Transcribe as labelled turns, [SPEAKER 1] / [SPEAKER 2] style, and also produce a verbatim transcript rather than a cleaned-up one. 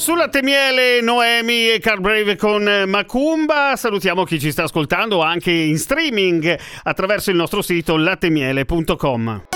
[SPEAKER 1] Su Latte Miele, Noemi e Carbrave con Macumba. Salutiamo chi ci sta ascoltando anche in streaming attraverso il nostro sito latte miele punto com.